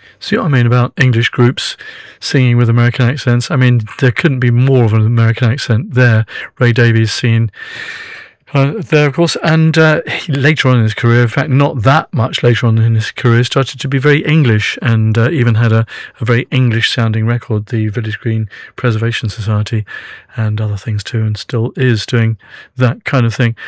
See what I mean about English groups singing with American accents? I mean, there couldn't be more of an American accent there. Ray Davies singing there, of course, and later on in his career, in fact, not that much later on in his career, started to be very English, and even had a very English-sounding record, the Village Green Preservation Society, and other things too, and still is doing that kind of thing.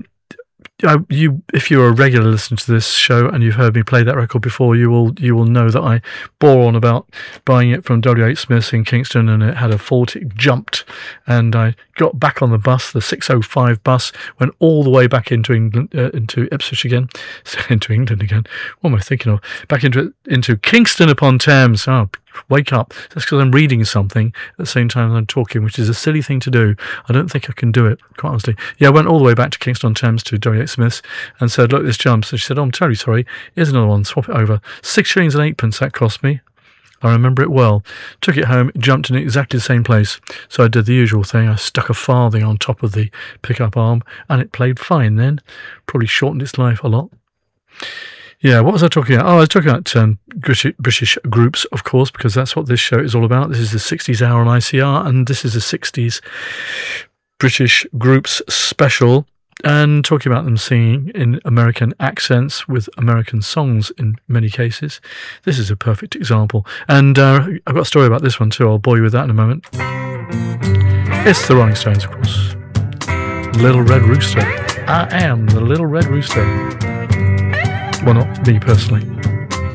If you're a regular listener to this show and you've heard me play that record before, you will know that I bore on about buying it from W.H. Smith's in Kingston, and it had a fault. It jumped, and I got back on the bus, the 6:05 bus, went all the way back into England, into Ipswich again, into England again. What am I thinking of? Back into Kingston upon Thames. Oh, wake up. That's because I'm reading something at the same time as I'm talking, which is a silly thing to do. I don't think I can do it, quite honestly. Yeah, I went all the way back to Kingston on Thames to W.H. Smith's and said, look, this jumps. And she said, oh, I'm terribly sorry. Here's another one. Swap it over. 6 shillings and 8 that cost me. I remember it well. Took it home, jumped in exactly the same place. So I did the usual thing. I stuck a farthing on top of the pickup arm, and it played fine then. Probably shortened its life a lot. Yeah, what was I talking about? Oh, I was talking about British groups, of course, because that's what this show is all about. This is the 60s Hour on ICR, and this is the 60s British groups special, and talking about them singing in American accents with American songs in many cases. This is a perfect example. And I've got a story about this one too. I'll bore you with that in a moment. It's the Rolling Stones, of course. Little Red Rooster. I am the Little Red Rooster. Well, not me personally.